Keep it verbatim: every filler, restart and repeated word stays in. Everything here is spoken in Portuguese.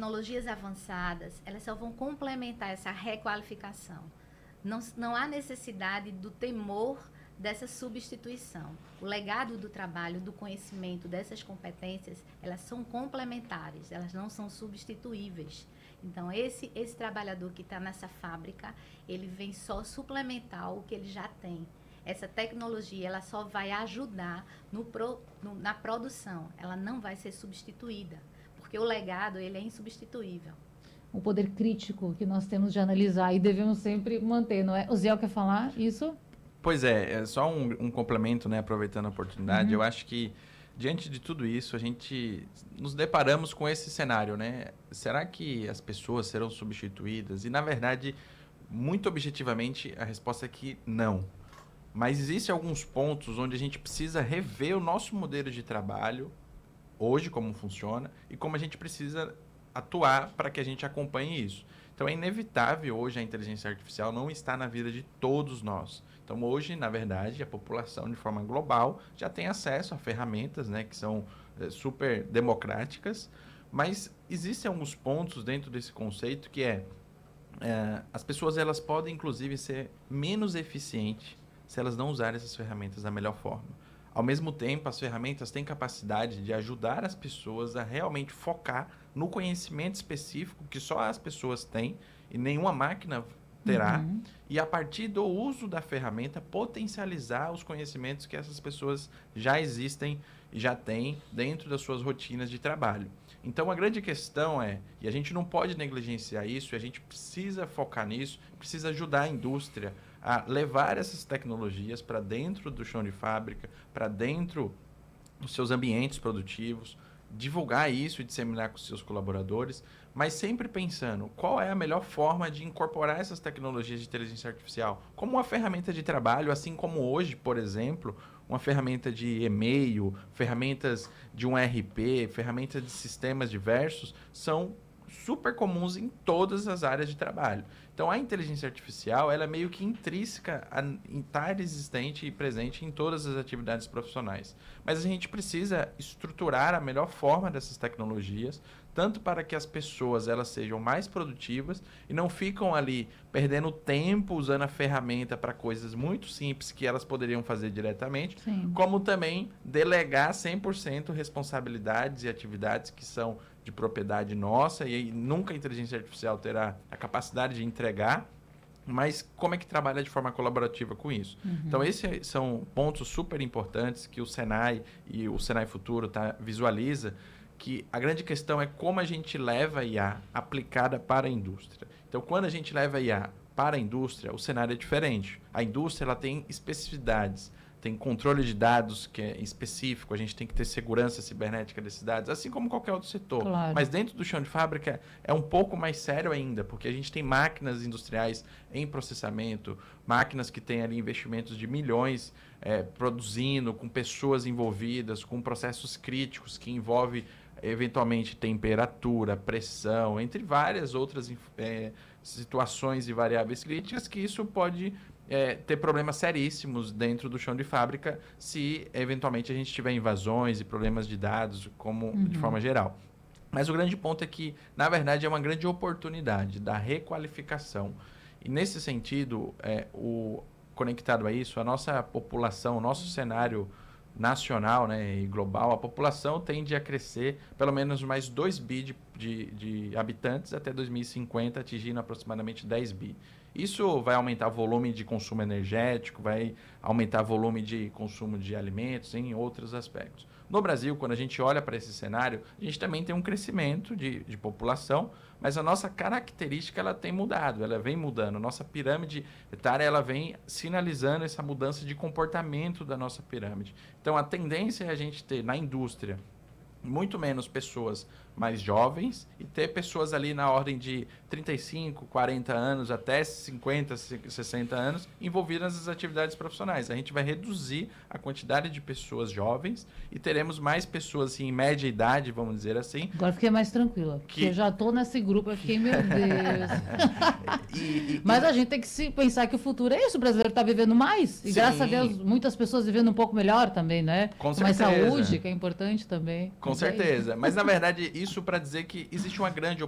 tecnologias avançadas, elas só vão complementar essa requalificação. Não, não há necessidade do temor dessa substituição. O legado do trabalho, do conhecimento, dessas competências, elas são complementares, elas não são substituíveis. Então, esse, esse trabalhador que está nessa fábrica, ele vem só suplementar o que ele já tem. Essa tecnologia, ela só vai ajudar no pro, no, na produção, ela não vai ser substituída, porque o legado, ele é insubstituível. O poder crítico que nós temos de analisar e devemos sempre manter, não é? O Ziel quer falar isso? Pois é, é só um, um complemento, né, aproveitando a oportunidade, Uhum. eu acho que diante de tudo isso, a gente nos deparamos com esse cenário, né? Será que as pessoas serão substituídas? E, na verdade, muito objetivamente, a resposta é que não. Mas existem alguns pontos onde a gente precisa rever o nosso modelo de trabalho, hoje, como funciona, e como a gente precisa atuar para que a gente acompanhe isso. Então, é inevitável hoje a inteligência artificial não estar na vida de todos nós. Então, hoje, na verdade, a população, de forma global, já tem acesso a ferramentas, né, que são é, super democráticas, mas existem alguns pontos dentro desse conceito que é, é as pessoas elas podem, inclusive, ser menos eficientes se elas não usarem essas ferramentas da melhor forma. Ao mesmo tempo, as ferramentas têm capacidade de ajudar as pessoas a realmente focar no conhecimento específico que só as pessoas têm e nenhuma máquina terá, uhum. E a partir do uso da ferramenta potencializar os conhecimentos que essas pessoas já existem e já têm dentro das suas rotinas de trabalho. Então a grande questão é, e a gente não pode negligenciar isso, e a gente precisa focar nisso, precisa ajudar a indústria a levar essas tecnologias para dentro do chão de fábrica, para dentro dos seus ambientes produtivos, divulgar isso e disseminar com os seus colaboradores, mas sempre pensando qual é a melhor forma de incorporar essas tecnologias de inteligência artificial como uma ferramenta de trabalho, assim como hoje, por exemplo, uma ferramenta de e-mail, ferramentas de um E R P, ferramentas de sistemas diversos, são super comuns em todas as áreas de trabalho. Então, a inteligência artificial, ela é meio que intrínseca a estar existente e presente em todas as atividades profissionais. Mas a gente precisa estruturar a melhor forma dessas tecnologias, tanto para que as pessoas elas sejam mais produtivas e não ficam ali perdendo tempo usando a ferramenta para coisas muito simples que elas poderiam fazer diretamente, Sim. como também delegar cem por cento responsabilidades e atividades que são de propriedade nossa, e aí nunca a inteligência artificial terá a capacidade de entregar, mas como é que trabalha de forma colaborativa com isso? Uhum. Então, esses são pontos super importantes que o Senai e o Senai Futuro tá, visualiza, que a grande questão é como a gente leva a I A aplicada para a indústria. Então, quando a gente leva a I A para a indústria, o cenário é diferente. A indústria ela tem especificidades, tem controle de dados que é específico, a gente tem que ter segurança cibernética desses dados, assim como qualquer outro setor. Claro. Mas dentro do chão de fábrica é um pouco mais sério ainda, porque a gente tem máquinas industriais em processamento, máquinas que têm ali investimentos de milhões é, produzindo, com pessoas envolvidas, com processos críticos que envolvem eventualmente temperatura, pressão, entre várias outras é, situações e variáveis críticas que isso pode É, ter problemas seríssimos dentro do chão de fábrica se eventualmente a gente tiver invasões e problemas de dados como uhum. de forma geral. Mas o grande ponto é que, na verdade, é uma grande oportunidade da requalificação. E nesse sentido, é, o, conectado a isso, a nossa população, o nosso cenário nacional, né, e global, a população tende a crescer pelo menos mais dois bi de, de, de habitantes até dois mil e cinquenta, atingindo aproximadamente dez bi. Isso vai aumentar o volume de consumo energético, vai aumentar o volume de consumo de alimentos, em outros aspectos. No Brasil, quando a gente olha para esse cenário, a gente também tem um crescimento de, de população, mas a nossa característica ela tem mudado, ela vem mudando. A nossa pirâmide etária ela vem sinalizando essa mudança de comportamento da nossa pirâmide. Então, a tendência é a gente ter na indústria muito menos pessoas mais jovens e ter pessoas ali na ordem de trinta e cinco, quarenta anos até cinquenta, sessenta anos envolvidas nas atividades profissionais. A gente vai reduzir a quantidade de pessoas jovens e teremos mais pessoas assim, em média idade, vamos dizer assim. Agora fiquei mais tranquila, que... porque eu já estou nesse grupo, eu fiquei, meu Deus. e, e, Mas e... a gente tem que se pensar que o futuro é isso, o brasileiro está vivendo mais, e Sim. graças a Deus muitas pessoas vivendo um pouco melhor também, né? Com mais certeza. saúde, que é importante também. Com certeza, mas na verdade isso para dizer que existe uma grande